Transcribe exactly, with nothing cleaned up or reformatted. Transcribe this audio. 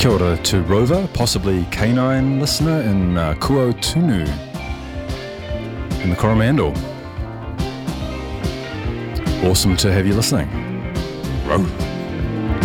Kia ora to Rover, possibly canine listener in uh, Kua Tunu in the Coromandel. Awesome to have you listening. Rover.